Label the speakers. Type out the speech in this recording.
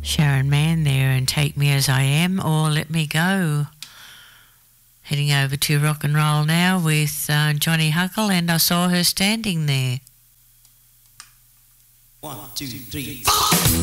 Speaker 1: Sharon Mann there and Take Me As I Am or Let Me Go. Heading over to rock and roll now with Johnny Huckle and I Saw Her Standing There.
Speaker 2: 1, 2, 3, 4.